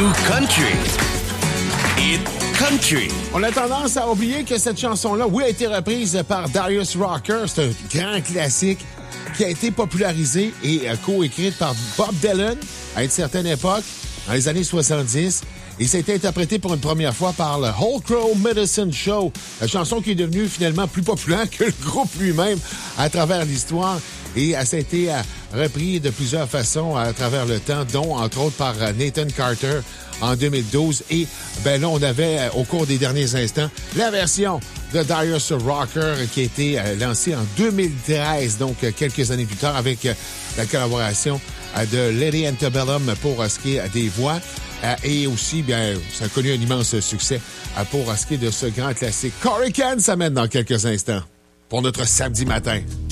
country. It's country. On a tendance à oublier que cette chanson-là, oui, a été reprise par Darius Rucker. C'est un grand classique qui a été popularisé et coécrite par Bob Dylan à une certaine époque, dans les années 70. Et ça a été interprété pour une première fois par le Whole Crow Medicine Show, la chanson qui est devenue finalement plus populaire que le groupe lui-même à travers l'histoire. Et ça a été repris de plusieurs façons à travers le temps, dont entre autres par Nathan Carter en 2012. Et ben là, on avait au cours des derniers instants la version de Darius Rucker qui a été lancée en 2013, donc quelques années plus tard, avec la collaboration de Lady Antebellum pour ce qui est des voix. Et aussi, bien, ça a connu un immense succès pour ce qui est de ce grand classique. Corey Can s'amène dans quelques instants pour notre samedi matin.